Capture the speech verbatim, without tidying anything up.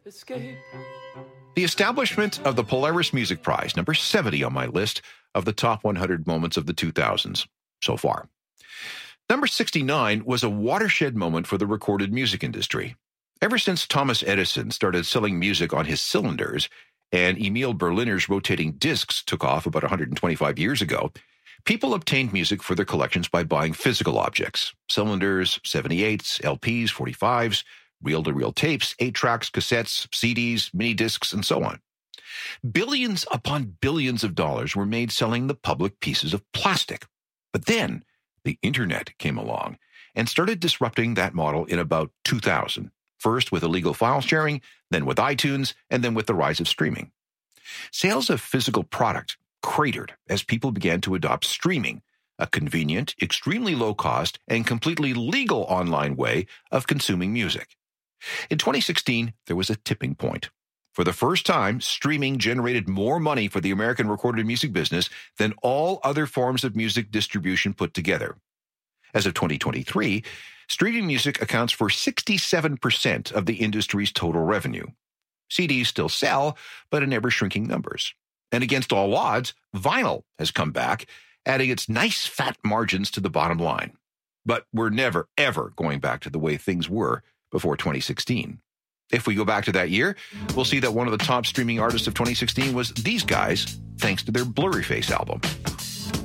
escape. The establishment of the Polaris Music Prize, number seventy on my list of the top one hundred moments of the two thousands so far. Number sixty-nine was a watershed moment for the recorded music industry. Ever since Thomas Edison started selling music on his cylinders and Emil Berliner's rotating discs took off about one hundred twenty-five years ago, people obtained music for their collections by buying physical objects, cylinders, seventy-eights, L Ps, forty-fives, reel-to-reel tapes, eight-tracks, cassettes, C Ds, mini-discs, and so on. Billions upon billions of dollars were made selling the public pieces of plastic. But then the internet came along and started disrupting that model in about two thousand, first with illegal file sharing, then with iTunes, and then with the rise of streaming. Sales of physical product cratered as people began to adopt streaming, a convenient, extremely low-cost, and completely legal online way of consuming music. In twenty sixteen, there was a tipping point. For the first time, streaming generated more money for the American recorded music business than all other forms of music distribution put together. As of twenty twenty-three, streaming music accounts for sixty-seven percent of the industry's total revenue. C Ds still sell, but in ever-shrinking numbers. And against all odds, vinyl has come back, adding its nice fat margins to the bottom line. But we're never, ever going back to the way things were before twenty sixteen. If we go back to that year, we'll see that one of the top streaming artists of twenty sixteen was these guys, thanks to their Blurryface album.